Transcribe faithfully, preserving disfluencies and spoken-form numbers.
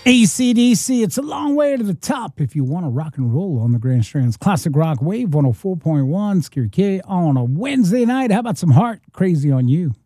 A C D C, it's a long way to the top if you want to rock and roll on the Grand Strands Classic Rock Wave one oh four point one, Scary K on a Wednesday night. How about some Heart, Crazy on You?